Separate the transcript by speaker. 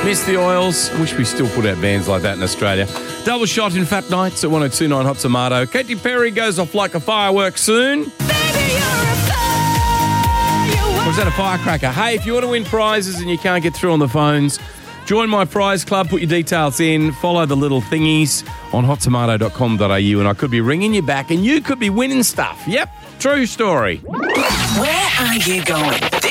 Speaker 1: Miss the oils. Wish we still put out bands like that in Australia. Double shot in Fat Nights at 102.9 Hot Tomato. Katy Perry goes off like a firework soon.
Speaker 2: Baby, you're a firework.
Speaker 1: Or is that a firecracker? Hey, if you want to win prizes and you can't get through on the phones, join my prize club, put your details in, follow the little thingies on hottomato.com.au, and I could be ringing you back and you could be winning stuff. Yep, true story.
Speaker 3: Where are you going?